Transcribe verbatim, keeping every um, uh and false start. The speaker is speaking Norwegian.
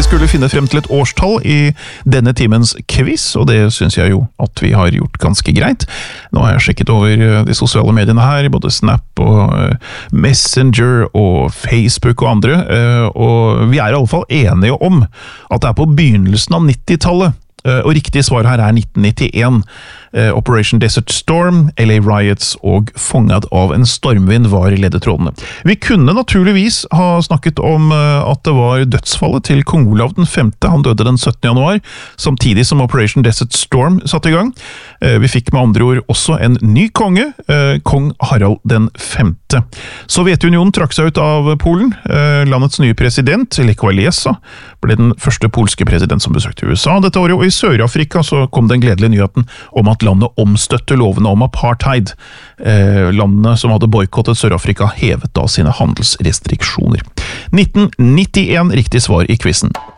skulle finne frem til et årstall i denne timens quiz, og det synes jeg jo at vi har gjort ganske greit. Nå har jeg sjekket over de sosiale mediene her, både Snap og Messenger og Facebook og andre, og vi er i alle fall enige om at det er på begynnelsen av nittitallet, og riktig svar her er nitten nittien. Operation Desert Storm, L A Riots og Fånget av en stormvind var ledetrådene. Vi kunne naturligvis ha snakket om at det var dødsfallet til kong Olav den femte. Han døde den syttende januar, samtidig som Operation Desert Storm satte i gang. Vi fikk med andre ord også en ny konge, kong Harald den femte. Sovjetunionen trakk seg ut av Polen. Landets nye president, Lech Walesa, ble den første polske president som besøkte U S A dette året, og i Sør-Afrika så kom den gledelige nyheten om at landet omstøtte lovene om apartheid. Eh, landene som hadde boykottet Sør-Afrika hevet da sine handelsrestriksjoner. nitten nittien riktig svar i quizen.